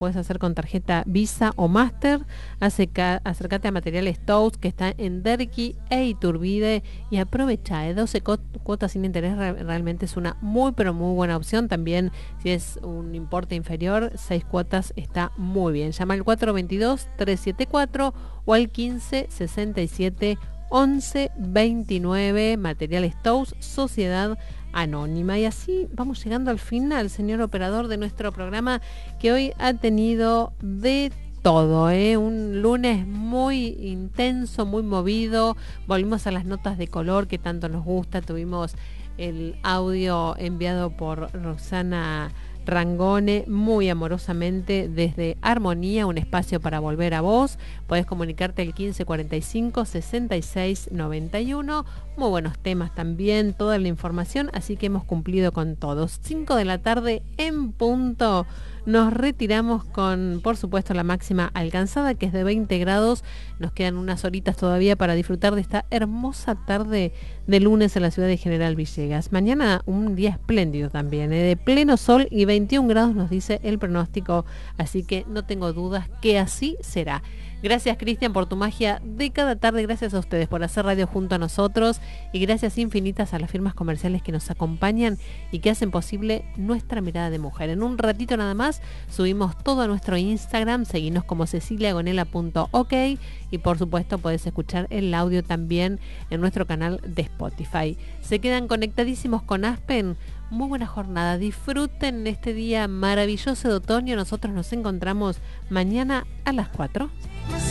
puedes hacer con tarjeta Visa o Master. Acércate a Materiales Tous, que está en Derqui e Iturbide, y aprovecha, 12 cuotas sin interés, realmente es una muy pero muy buena opción. También si es un importe inferior, 6 cuotas está muy bien. Llama al 422-374 o al 1567-1129. Materiales Tous, Sociedad Anónima. Y así vamos llegando al final, señor operador, de nuestro programa, que hoy ha tenido de todo, un lunes muy intenso, muy movido. Volvimos a las notas de color que tanto nos gusta. Tuvimos el audio enviado por Roxana Rangone, muy amorosamente, desde Armonía, un espacio para volver a vos. Podés comunicarte al 1545 66 91. Muy buenos temas también, toda la información, así que hemos cumplido con todos. 5 de la tarde en punto. Nos retiramos con, por supuesto, la máxima alcanzada, que es de 20 grados. Nos quedan unas horitas todavía para disfrutar de esta hermosa tarde de lunes en la ciudad de General Villegas. Mañana un día espléndido también, de pleno sol y 21 grados nos dice el pronóstico, así que no tengo dudas que así será. Gracias, Cristian, por tu magia de cada tarde. Gracias a ustedes por hacer radio junto a nosotros, y gracias infinitas a las firmas comerciales que nos acompañan y que hacen posible nuestra mirada de mujer. En un ratito nada más subimos todo a nuestro Instagram. Seguinos como ceciliagonela.ok, y por supuesto podés escuchar el audio también en nuestro canal de Spotify. Se quedan conectadísimos con Aspen. Muy buena jornada, disfruten este día maravilloso de otoño. Nosotros nos encontramos mañana a las 4.